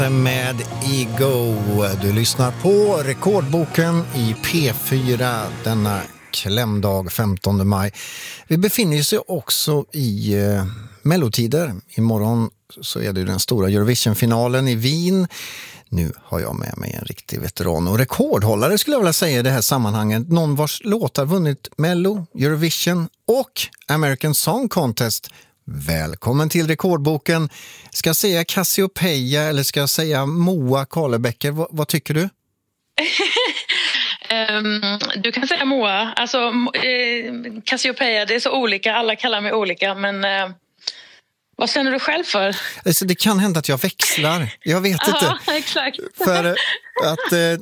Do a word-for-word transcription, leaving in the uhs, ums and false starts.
Med Ego. Du lyssnar på Rekordboken i P fyra denna klämdag femtonde maj. Vi befinner oss också i eh, mellotider. Imorgon så är det den stora Eurovision-finalen i Wien. Nu har jag med mig en riktig veteran och rekordhållare skulle jag vilja säga i det här sammanhanget. Någon vars låtar vunnit Mello, Eurovision och American Song Contest. Välkommen till Rekordboken. Ska jag säga Cassiopeia eller ska jag säga Moa Karlebäcker? V- vad tycker du? um, du kan säga Moa. Alltså, eh, Cassiopeia, det är så olika. Alla kallar mig olika, men eh, vad känner du själv för? Alltså, det kan hända att jag växlar. Jag vet Aha, inte. Exakt. För att eh,